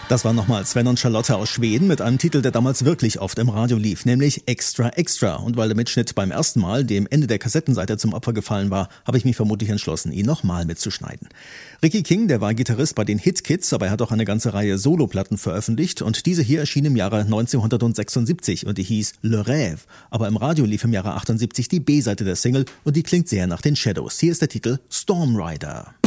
Das war nochmal Sven und Charlotte aus Schweden mit einem Titel, der damals wirklich oft im Radio lief, nämlich Extra Extra. Und weil der Mitschnitt beim ersten Mal dem Ende der Kassettenseite zum Opfer gefallen war, habe ich mich vermutlich entschlossen, ihn nochmal mitzuschneiden. Ricky King, der war Gitarrist bei den Hit Kids, aber er hat auch eine ganze Reihe Soloplatten veröffentlicht und diese hier erschien im Jahre 1976 und die hieß Le Rêve. Aber im Radio lief im Jahre 78 die B-Seite der Single und die klingt sehr nach den Shadows. Hier ist der Titel Storm Rider.